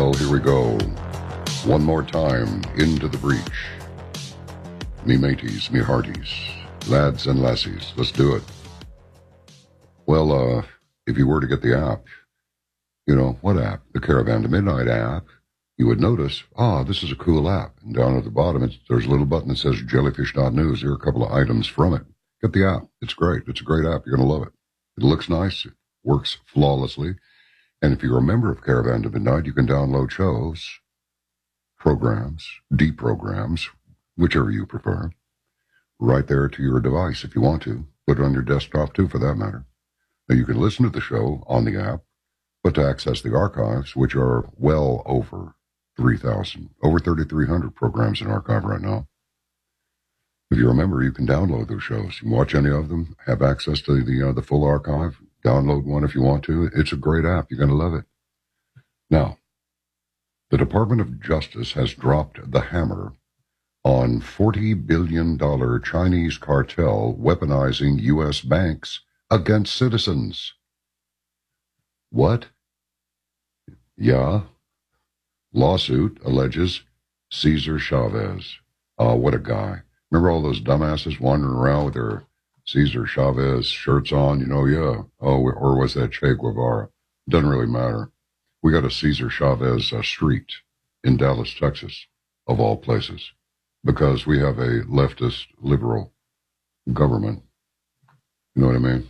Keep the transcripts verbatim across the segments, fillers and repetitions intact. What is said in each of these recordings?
Well, here we go. One more time into the breach. Me mateys, me hearties, lads and lassies, let's do it. Well, uh, if you were to get the app, you know, what app? The Caravan to Midnight app, you would notice, ah, this is a cool app. And down at the bottom, it's, there's a little button that says jellyfish dot news. There are a couple of items from it. Get the app. It's great. It's a great app. You're going to love it. It looks nice. It works flawlessly. And if you're a member of Caravan to Midnight, you can download shows, programs, deprograms, whichever you prefer, right there to your device if you want to. Put it on your desktop, too, for that matter. Now, you can listen to the show on the app, but to access the archives, which are well over three thousand, over thirty-three hundred programs in archive right now. If you're a member, you can download those shows. You can watch any of them, have access to the uh, the full archive, download one if you want to. It's a great app. You're going to love it. Now, the Department of Justice has dropped the hammer on forty billion dollars Chinese cartel weaponizing U S banks against citizens. What? Yeah. Lawsuit alleges Cesar Chavez. Oh, what a guy. Remember all those dumbasses wandering around with their Cesar Chavez shirts on? You know, yeah. Oh, or was that Che Guevara? Doesn't really matter. We got a Cesar Chavez uh, street in Dallas, Texas, of all places, because we have a leftist liberal government. You know what I mean?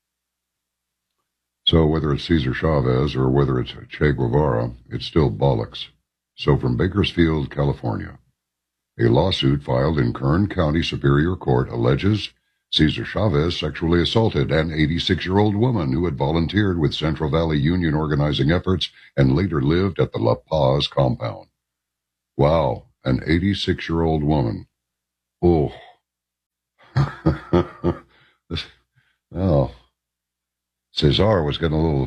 So whether it's Cesar Chavez or whether it's Che Guevara, it's still bollocks. So from Bakersfield, California, a lawsuit filed in Kern County Superior Court alleges Cesar Chavez sexually assaulted an eighty-six-year-old woman who had volunteered with Central Valley Union organizing efforts and later lived at the La Paz compound. Wow, an eighty-six-year-old woman. Oh. Oh. Cesar was getting a little,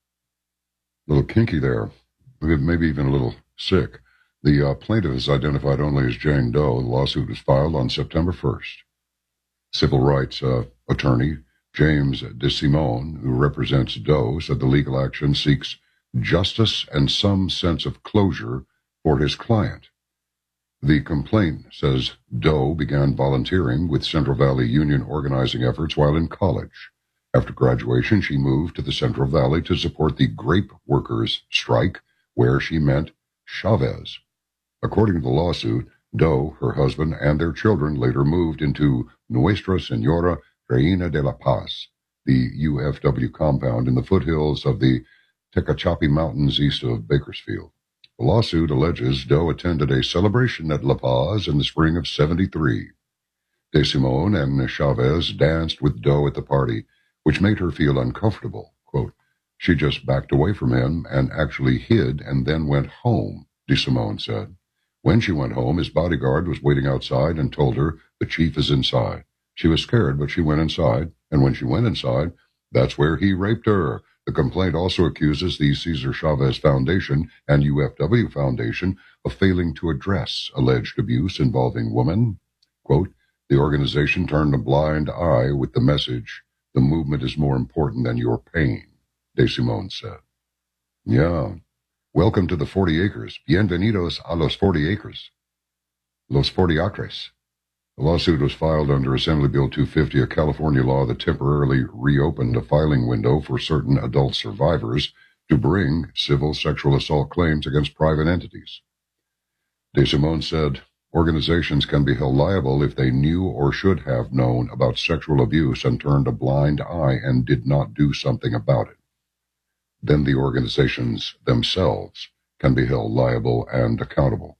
little kinky there, maybe even a little sick. The uh, plaintiff is identified only as Jane Doe. The lawsuit was filed on September first. Civil rights uh, attorney James DeSimone, who represents Doe, said the legal action seeks justice and some sense of closure for his client. The complaint says Doe began volunteering with Central Valley Union organizing efforts while in college. After graduation, she moved to the Central Valley to support the grape workers' strike, where she met Chavez. According to the lawsuit, Doe, her husband, and their children later moved into Nuestra Senora Reina de la Paz, the U F W compound in the foothills of the Tecachapi Mountains east of Bakersfield. The lawsuit alleges Doe attended a celebration at La Paz in the spring of seventy-three. DeSimone and Chavez danced with Doe at the party, which made her feel uncomfortable. Quote, she just backed away from him and actually hid and then went home, DeSimone said. When she went home, his bodyguard was waiting outside and told her the chief is inside. She was scared, but she went inside, and when she went inside, that's where he raped her. The complaint also accuses the Cesar Chavez Foundation and U F W Foundation of failing to address alleged abuse involving women. Quote, the organization turned a blind eye with the message, the movement is more important than your pain, DeSimone said. Yeah. Welcome to the forty acres. Bienvenidos a los forty acres. Los forty acres. The lawsuit was filed under Assembly Bill two fifty, a California law that temporarily reopened a filing window for certain adult survivors to bring civil sexual assault claims against private entities. DeSimone said, organizations can be held liable if they knew or should have known about sexual abuse and turned a blind eye and did not do something about it. Then the organizations themselves can be held liable and accountable.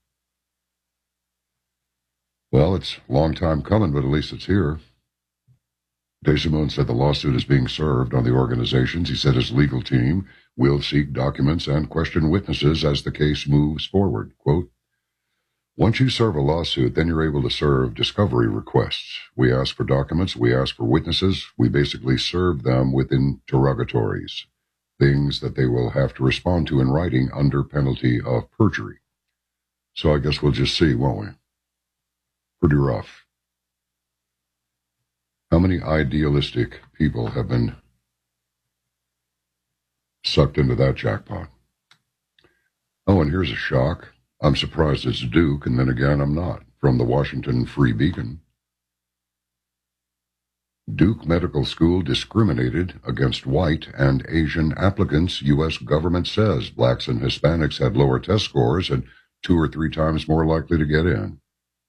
Well, it's a long time coming, but at least it's here. DeSimone said the lawsuit is being served on the organizations. He said his legal team will seek documents and question witnesses as the case moves forward. Quote, once you serve a lawsuit, then you're able to serve discovery requests. We ask for documents. We ask for witnesses. We basically serve them with interrogatories, things that they will have to respond to in writing under penalty of perjury. So I guess we'll just see, won't we? Pretty rough. How many idealistic people have been sucked into that jackpot? Oh, and here's a shock. I'm surprised it's Duke, and then again, I'm not. From the Washington Free Beacon. Duke Medical School discriminated against white and Asian applicants. U S government says blacks and Hispanics had lower test scores and two or three times more likely to get in.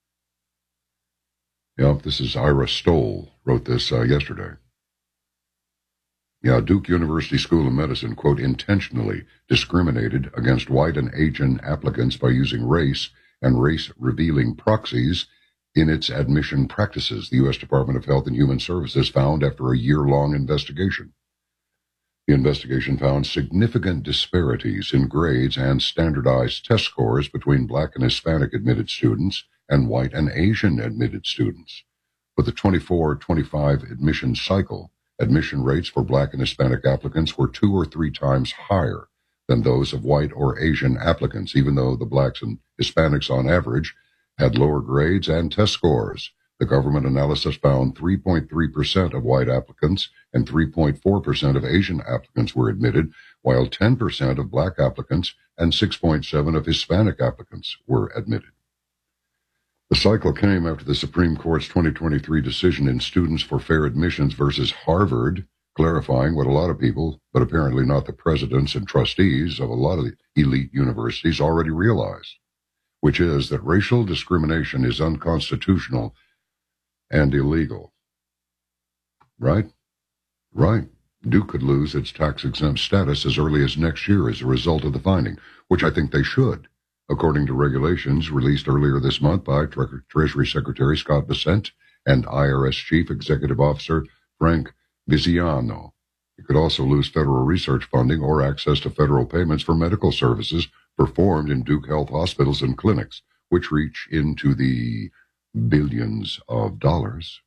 Yep, this is Ira Stoll, wrote this uh, yesterday. Yeah, Duke University School of Medicine, quote, intentionally discriminated against white and Asian applicants by using race and race-revealing proxies in its admission practices, the U S Department of Health and Human Services found after a year-long investigation. The investigation found significant disparities in grades and standardized test scores between black and Hispanic admitted students and white and Asian admitted students. For the twenty-four twenty-five admission cycle, admission rates for black and Hispanic applicants were two or three times higher than those of white or Asian applicants, even though the blacks and Hispanics on average had lower grades and test scores. The government analysis found three point three percent of white applicants and three point four percent of Asian applicants were admitted, while ten percent of black applicants and six point seven percent of Hispanic applicants were admitted. The cycle came after the Supreme Court's twenty twenty-three decision in Students for Fair Admissions versus Harvard, clarifying what a lot of people, but apparently not the presidents and trustees of a lot of the elite universities, already realized, which is that racial discrimination is unconstitutional and illegal. Right? Right. Duke could lose its tax-exempt status as early as next year as a result of the finding, which I think they should, according to regulations released earlier this month by Tre- Treasury Secretary Scott Bessent and I R S Chief Executive Officer Frank Biziano. It could also lose federal research funding or access to federal payments for medical services performed in Duke Health hospitals and clinics, which reach into the billions of dollars.